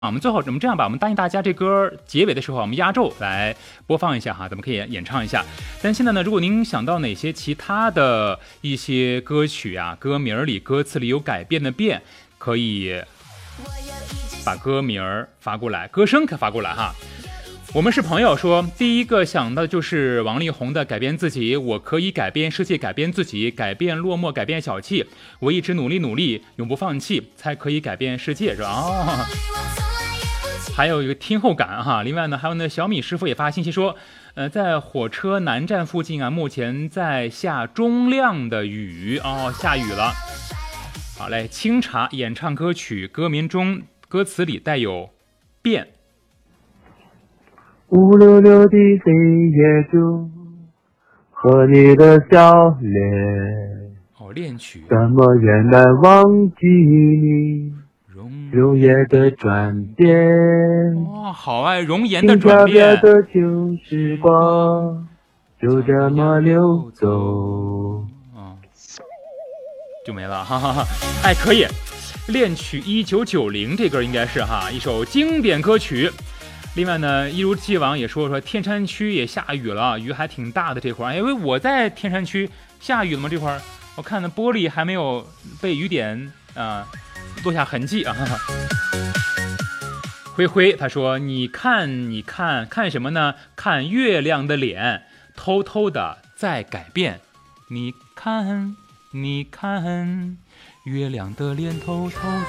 我们最后我们这样吧，我们答应大家这歌结尾的时候，我们压轴来播放一下哈，咱们可以演唱一下。但现在呢，如果您想到哪些其他的一些歌曲啊，歌名里、歌词里有改变的变，可以把歌名发过来，歌声可发过来哈。我们是朋友说，第一个想到的就是王力宏的《改变自己》，我可以改变世界，改变自己，改变落寞，改变小气，我一直努力努力，永不放弃，才可以改变世界，是吧？哦，还有一个听后感哈。另外呢，还有呢，小米师傅也发信息说，在火车南站附近啊，目前在下中量的雨哦，下雨了。好嘞，清茶演唱歌曲，歌名中歌词里带有变。 566的黑夜中，和你的笑脸， 恋曲怎么也难忘记你容颜的转变。 哇，好爱容颜的转变。 轻飘飘的旧时光，就这么流走。 就没了，哈哈哈。哎，可以，恋曲1990这歌应该是哈一首经典歌曲。另外呢，一如既往也说天山区也下雨了，雨还挺大的这块儿。因为我在天山区，下雨了吗？这块儿我看的玻璃还没有被雨点落下痕迹啊。灰灰他说：“你看看什么呢？看月亮的脸，偷偷的在改变。你看，月亮的脸偷偷